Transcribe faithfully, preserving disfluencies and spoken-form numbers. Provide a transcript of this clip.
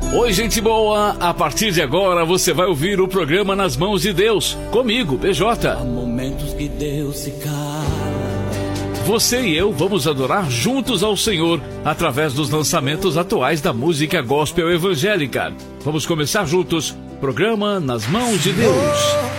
Oi, gente boa! A partir de agora você vai ouvir o programa Nas Mãos de Deus, comigo, B J. Há momentos que Deus se cala. Você e eu vamos adorar juntos ao Senhor através dos lançamentos atuais da música gospel evangélica. Vamos começar juntos. Programa Nas Mãos de Deus.